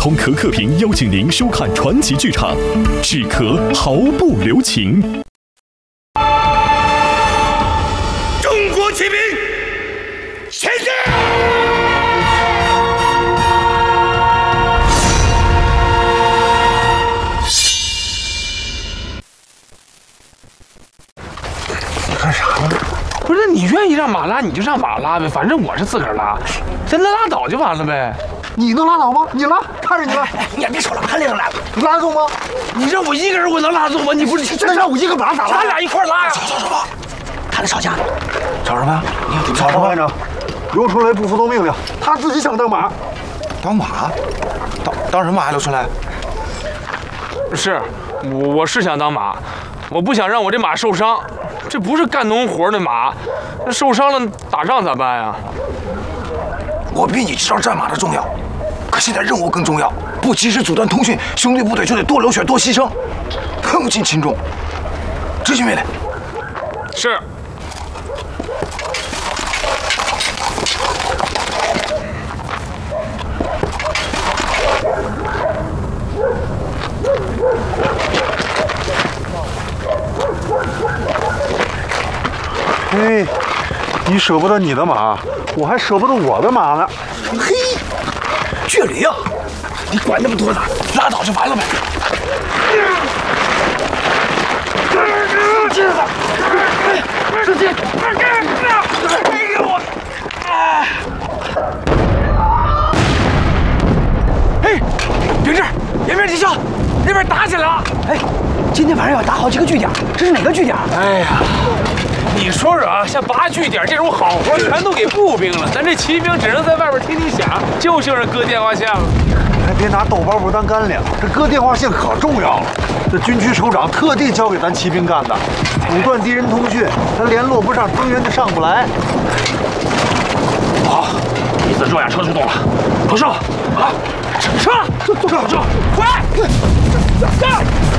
同可可屏邀请您收看传奇剧场，止咳毫不留情。 中国骑兵前进！ 你干啥呢？ 不是你愿意让马拉你就让马拉呗，反正我是自个儿拉，咱能拉倒就完了呗。 你能拉倒吗？你拉，看着你拉。 你也别说了，还能拉， 你拉得动吗？ 你让我一个人我能拉动吗？你不是那让我一个马咋拉？ 咱俩一块拉呀！ 吵什么？他在吵架呢。 吵什么呀？你吵什么？班长，刘春雷不服从命令，他自己想当马。 当马？当什么马？刘春雷？ 是，我是想当马，我不想让我这马受伤。这不是干农活的马，那受伤了打仗咋办呀？ 我比你知道战马的重要，可现在任务更重要，不及时阻断通讯，兄弟部队就得多流血多牺牲，更尽轻重。执行命令。 是。 哎，你舍不得你的马，我还舍不得我的马呢。 嘿，倔驴呀！你管那么多呢？拉倒就完了呗。 使劲子，使劲！哎呦我！哎，秉志，延边敌校那边打起来了！ 哎，今天晚上要打好几个据点，这是哪个据点？ 哎呀！你说说啊，像拔据点这种好活全都给步兵了，咱这骑兵只能在外边听听响，就剩下割电话线了。 你还别拿豆包不当干粮，这割电话线可重要了。这军区首长特地交给咱骑兵干的，阻断敌人通讯，他联络不上，增援就上不来。 好，一次装甲车出动了，口哨啊，撤，快，干！